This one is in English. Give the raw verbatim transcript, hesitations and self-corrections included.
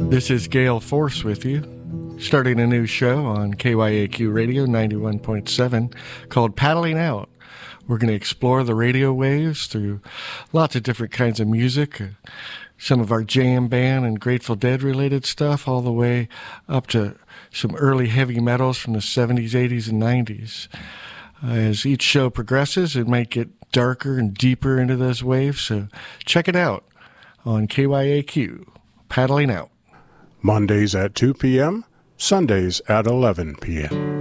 This is Gale Force with you, starting a new show on K Y A Q Radio ninety-one point seven called Paddling Out. We're going to explore the radio waves through lots of different kinds of music, uh, some of our jam band and Grateful Dead related stuff, all the way up to some early heavy metals from the seventies, eighties, and nineties. Uh, as each show progresses, it might get darker and deeper into those waves, so check it out on K Y A Q, Paddling Out. Mondays at two p.m., Sundays at eleven p.m.